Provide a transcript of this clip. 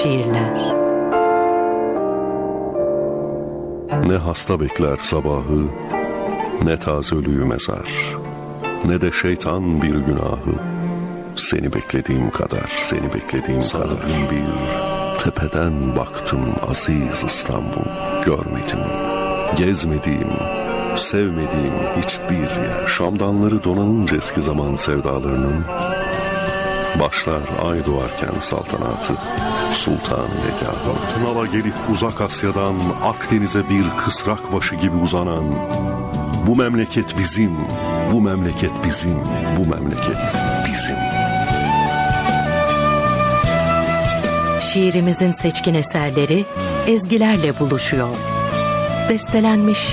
şiirler. Ne hasta bekler sabahı, ne taze ölüyü mezar, ne de şeytan bir günahı. Seni beklediğim kadar, seni beklediğim kadar. Bir tepeden baktım aziz İstanbul, görmedim, gezmediğim, sevmediğim hiçbir yer. Şamdanları donanınca eski zaman sevdalarının, başlar ay doğarken saltanatı, sultan-ı yegâhı. Tınava gelip uzak Asya'dan Akdeniz'e bir kısrak başı gibi uzanan, bu memleket bizim, bu memleket bizim, bu memleket bizim. Şiirimizin seçkin eserleri ezgilerle buluşuyor. Bestelenmiş